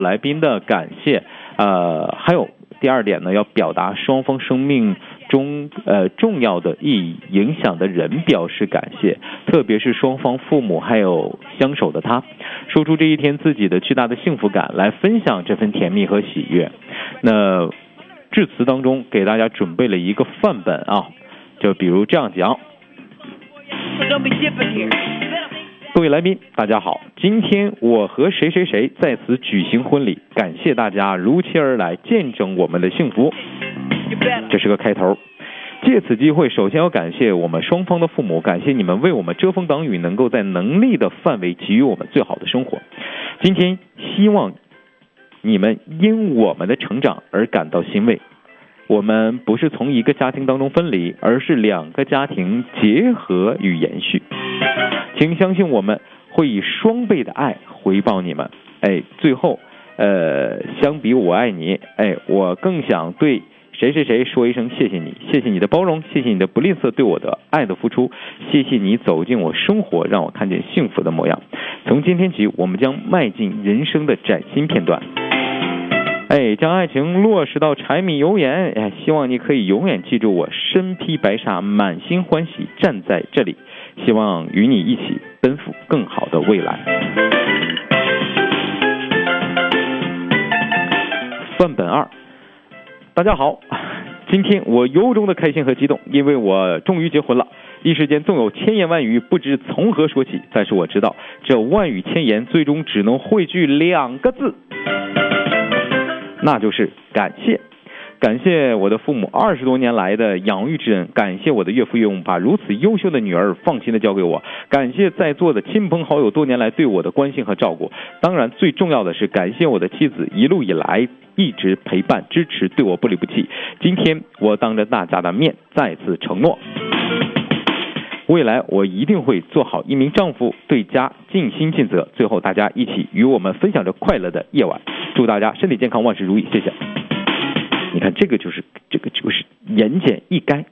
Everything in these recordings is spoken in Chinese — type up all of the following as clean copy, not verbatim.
来宾的感谢，还有第二点呢，要表达双方生命中重要的意义、影响的人表示感谢，特别是双方父母还有相守的他，说出这一天自己的巨大的幸福感，来分享这份甜蜜和喜悦。那致辞当中给大家准备了一个范本啊，就比如这样讲。各位来宾，大家好，今天我和谁谁谁在此举行婚礼，感谢大家如期而来，见证我们的幸福。这是个开头。借此机会，首先要感谢我们双方的父母，感谢你们为我们遮风挡雨，能够在能力的范围给予我们最好的生活。今天希望你们因我们的成长而感到欣慰。我们不是从一个家庭当中分离，而是两个家庭结合与延续。请相信我们会以双倍的爱回报你们。最后相比我爱你，我更想对谁谁谁说一声谢谢你，谢谢你的包容，谢谢你的不吝啬对我的爱的付出，谢谢你走进我生活，让我看见幸福的模样。从今天起，我们将迈进人生的崭新片段。将爱情落实到柴米油盐，希望你可以永远记住我，身披白纱，满心欢喜站在这里，希望与你一起奔赴更好的未来。范本2，大家好，今天我由衷的开心和激动，因为我终于结婚了。一时间纵有千言万语，不知从何说起，但是我知道这万语千言最终只能汇聚2个字，那就是感谢。感谢我的父母20多年来的养育之恩，感谢我的岳父岳母把如此优秀的女儿放心的交给我，感谢在座的亲朋好友多年来对我的关心和照顾，当然最重要的是感谢我的妻子一路以来一直陪伴支持，对我不离不弃。今天我当着大家的面再次承诺，未来我一定会做好一名丈夫，对家尽心尽责。最后大家一起与我们分享着快乐的夜晚，祝大家身体健康，万事如意，谢谢。你看这个就是言简意赅。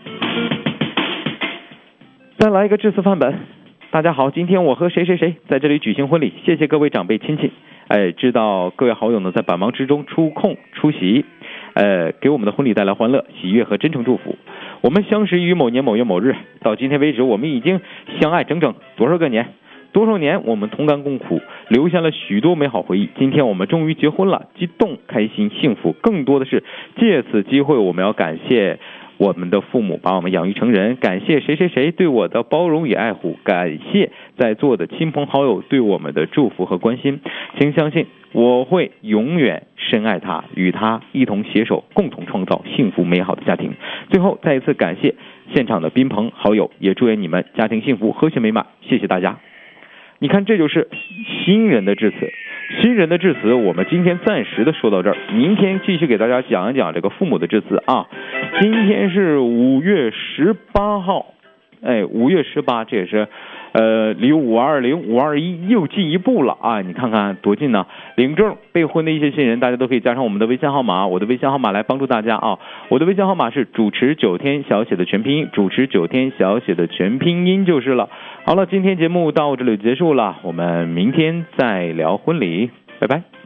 再来一个致辞范本。大家好，今天我和谁谁谁在这里举行婚礼，谢谢各位长辈亲戚，知道各位好友呢在百忙之中出空出席，给我们的婚礼带来欢乐、喜悦和真诚祝福。我们相识于某年某月某日，到今天为止，我们已经相爱整整多少个年？多少年我们同甘共苦，留下了许多美好回忆。今天我们终于结婚了，激动、开心、幸福，更多的是借此机会，我们要感谢我们的父母把我们养育成人，感谢谁谁谁对我的包容与爱护，感谢在座的亲朋好友对我们的祝福和关心。请相信我会永远深爱他，与他一同携手，共同创造幸福美好的家庭。最后再一次感谢现场的宾朋好友，也祝愿你们家庭幸福和谐美满，谢谢大家。你看，这就是新人的致辞。新人的致辞我们今天暂时的说到这儿，明天继续给大家讲一讲这个父母的致辞啊。今天是5月18号，5月18，这也是离520、521又进一步了啊！你看看多近呢！领证备婚的一些新人，大家都可以加上我们的微信号码，我的微信号码来帮助大家啊！我的微信号码是主持9天小写的全拼音，主持9天小写的全拼音就是了。好了，今天节目到这里结束了，我们明天再聊婚礼，拜拜。